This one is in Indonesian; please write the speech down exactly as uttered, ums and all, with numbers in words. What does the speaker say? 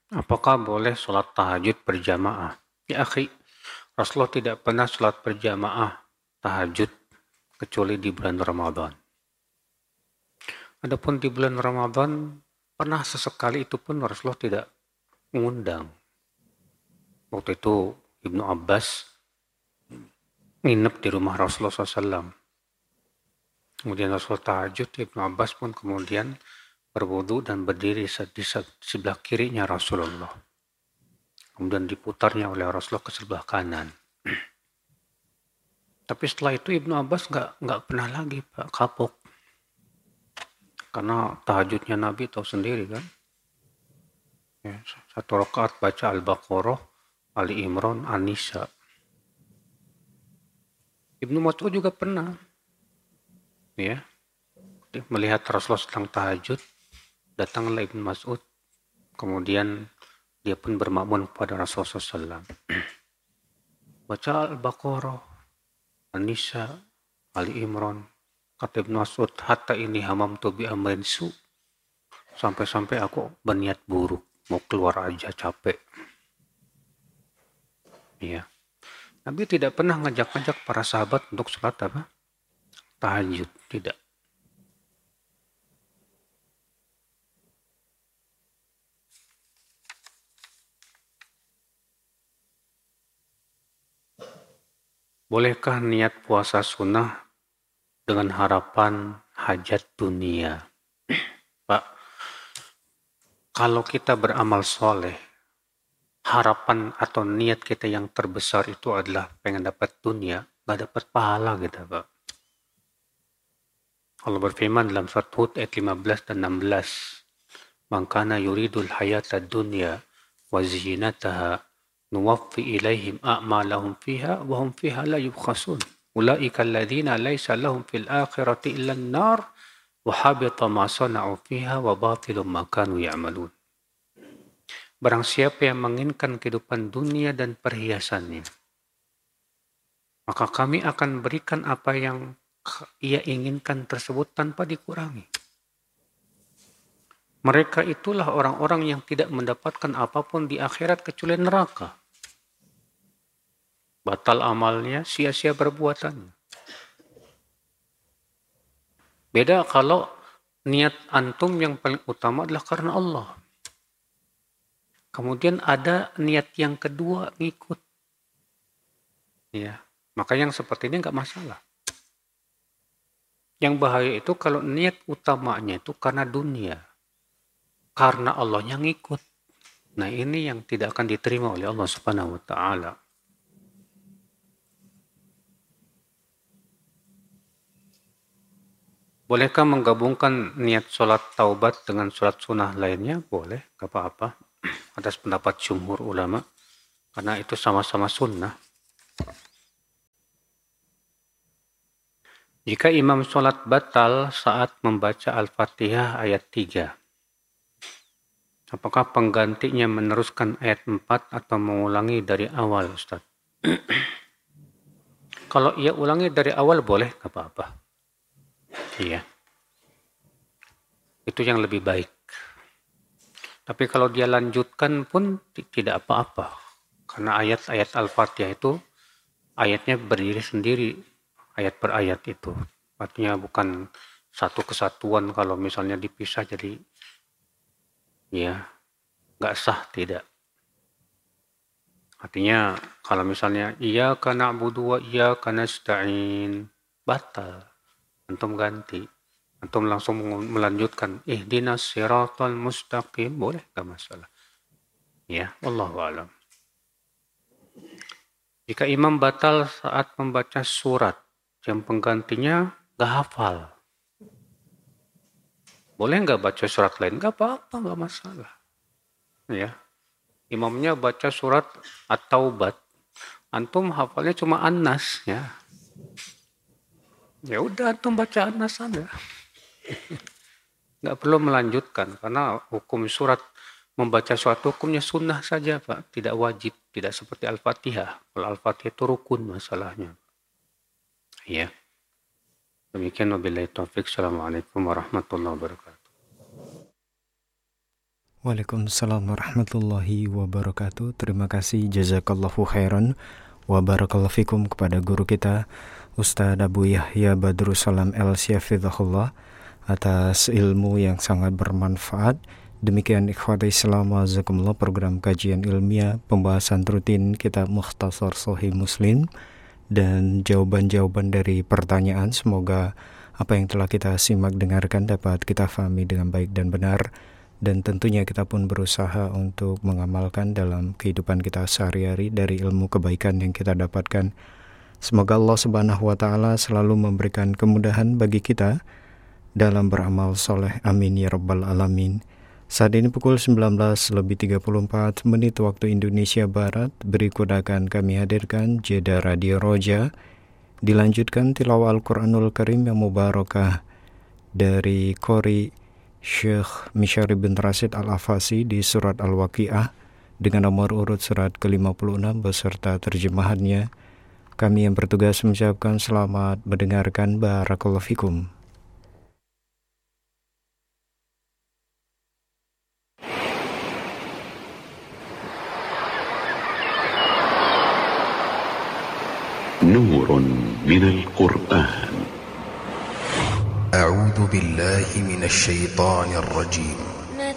Apakah boleh sholat tahajud berjamaah? Ya akhi, Rasulullah tidak pernah sholat berjamaah tahajud kecuali di bulan Ramadan. Adapun di bulan Ramadan, pernah sesekali itu pun Rasulullah tidak mengundang. Waktu itu Ibnu Abbas nginep di rumah Rasulullah shallallahu alaihi wasallam. Kemudian Rasulullah tahajud, Ibnu Abbas pun kemudian berwudu dan berdiri di sebelah kirinya Rasulullah. Kemudian diputarnya oleh Rasulullah ke sebelah kanan. Tapi setelah itu Ibnu Abbas nggak nggak pernah lagi Pak kapok. Karena tahajudnya Nabi tahu sendiri kan. Ya, satu rakaat baca Al-Baqarah, Ali Imran, An-Nisa. Ibnu Mas'ud juga pernah ya melihat Rasulullah sedang tahajud, datanglah Ibnu Mas'ud, kemudian dia pun bermakmun kepada Rasulullah shallallahu alaihi wasallam. Baca Al-Baqarah, An-Nisa, Ali Imran. Kata Ibnu Mas'ud, hatta ini hamamtu bi amrin su. Sampai-sampai aku berniat buruk, mau keluar aja capek. Ya. Nabi tidak pernah ngajak-ngajak para sahabat untuk sholat apa? Tahajud, tidak. Bolehkah niat puasa sunnah dengan harapan hajat dunia? Pak, kalau kita beramal soleh, harapan atau niat kita yang terbesar itu adalah pengen dapat dunia, gak dapat pahala kita Pak. Allah berfirman dalam surat Hud ayat lima belas dan enam belas. Man kana yuridul hayata dunya wa zinataha nuwaffi ilaihim a'malahum fiha wa hum fiha la yubkhasun. Ulaika alladhina laysa lahum fil akhirati illa an-nar wa habita ma sana'u fiha wa batilum ma kanu ya'malun. Barang siapa yang menginginkan kehidupan dunia dan perhiasannya, maka kami akan berikan apa yang ia inginkan tersebut tanpa dikurangi. Mereka itulah orang-orang yang tidak mendapatkan apapun di akhirat kecuali neraka. Batal amalnya, sia-sia perbuatannya. Beda kalau niat antum yang paling utama adalah karena Allah. Kemudian ada niat yang kedua ngikut. Ya, maka yang seperti ini nggak masalah. Yang bahaya itu kalau niat utamanya itu karena dunia. Karena Allahnya ngikut. Nah ini yang tidak akan diterima oleh Allah Subhanahu wa Ta'ala. Bolehkah menggabungkan niat sholat taubat dengan sholat sunnah lainnya? Boleh, gak apa-apa. Atas pendapat jumhur ulama. Karena itu sama-sama sunnah. Jika imam sholat batal saat membaca Al-Fatihah ayat tiga, apakah penggantinya meneruskan ayat empat atau mengulangi dari awal, Ustaz? Kalau ia ulangi dari awal boleh, gak apa-apa. Iya. Itu yang lebih baik. Tapi kalau dia lanjutkan pun tidak apa-apa. Karena ayat-ayat Al-Fatihah itu ayatnya berdiri sendiri. Ayat per ayat itu. Artinya bukan satu kesatuan kalau misalnya dipisah jadi ya nggak sah, tidak. Artinya kalau misalnya iyyaka na'budu wa iyyaka nasta'in, batal. Antum ganti. Antum langsung melanjutkan ihdinas siratal mustaqim, boleh, gak masalah. Ya, wallahu a'lam. Jika imam batal saat membaca surat yang penggantinya gak hafal, boleh gak baca surat lain? Gak apa-apa, gak masalah. Ya, imamnya baca surat At-Taubat, antum hafalnya cuma An-Nas, ya. Ya udah, antum baca An-Nas saja. Nggak perlu melanjutkan, karena hukum surat, membaca suatu hukumnya sunnah saja Pak, tidak wajib, tidak seperti Al-Fatihah. Kalau Al-Fatihah itu rukun masalahnya. Ya. Demikian wabillahi taufik. Assalamualaikum warahmatullahi wabarakatuh. Waalaikumsalam warahmatullahi wabarakatuh. Terima kasih, jazakallahu khairan wa barakallahu fikum kepada guru kita Ustadz Abu Yahya Badrussalam El-Syafidhahullah atas ilmu yang sangat bermanfaat. Demikian ikhwati Islam wazakumullah, program kajian ilmiah pembahasan rutin kitab Mukhtasar Shahih Muslim dan jawaban-jawaban dari pertanyaan. Semoga apa yang telah kita simak dengarkan dapat kita fahami dengan baik dan benar, dan tentunya kita pun berusaha untuk mengamalkan dalam kehidupan kita sehari-hari dari ilmu kebaikan yang kita dapatkan. Semoga Allah Subhanahu wa taala selalu memberikan kemudahan bagi kita dalam beramal soleh, amin ya rabbal alamin. Saat ini pukul sembilan belas lebih tiga puluh empat menit waktu Indonesia Barat. Berikut akan kami hadirkan jeda Radio Roja, dilanjutkan tilawah Al-Quranul Karim yang mubarakah dari Qori Syekh Misyari bin Rashid Al-Afasi di surat Al-Waqi'ah dengan nomor urut surat ke lima puluh enam beserta terjemahannya. Kami yang bertugas mengucapkan selamat mendengarkan. Barakallahu fikum. نور من القرآن. أعوذ بالله من الشيطان الرجيم.